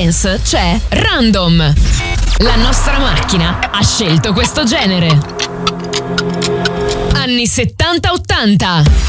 dance c'è Random. La nostra macchina ha scelto questo genere. Anni 70-80.